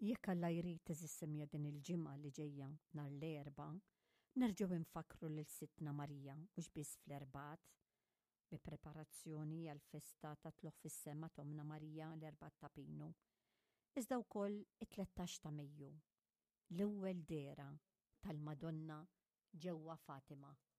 Jekk Alla jrid tiżissemja din il-ġimgħa li ġejja nhar l-Erbgħa, nerġgħu infakru lil Sittna Marija mhux biss fl-Erbgħat bi preparazzjoni għall-festa ta' tluħ fis-sema ta' Omna Marija l-Erbgħat ta' Pinu. Iżda wkoll it-13 ta' Mejju, l-ewwel dehra tal-Madonna ġewwa Fatima.